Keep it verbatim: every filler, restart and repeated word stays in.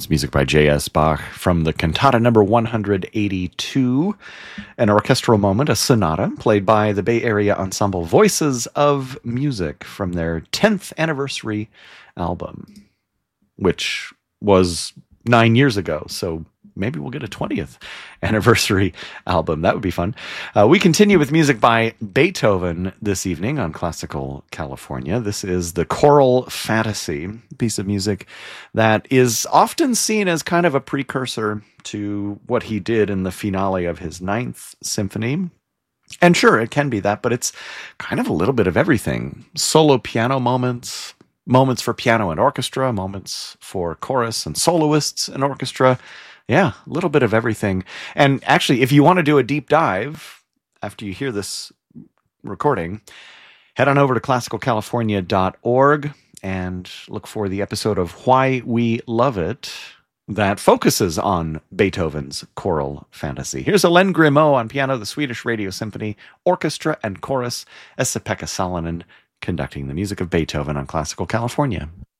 That's music by J S. Bach from the Cantata number one hundred eighty-two, an orchestral moment, a sonata played by the Bay Area ensemble Voices of Music from their tenth anniversary album, which was nine years ago. So maybe we'll get a twentieth anniversary album. That would be fun. Uh, we continue with music by Beethoven this evening on Classical California. This is the Choral Fantasy, a piece of music that is often seen as kind of a precursor to what he did in the finale of his Ninth Symphony. And sure, it can be that, but it's kind of a little bit of everything. Solo piano moments, moments for piano and orchestra, moments for chorus and soloists and orchestra. Yeah, a little bit of everything. And actually, if you want to do a deep dive after you hear this recording, head on over to classical california dot org and look for the episode of Why We Love It that focuses on Beethoven's Choral Fantasy. Here's Alain Grimaud on piano, the Swedish Radio Symphony Orchestra and Chorus, Esa-Pekka Salonen conducting the music of Beethoven on Classical California.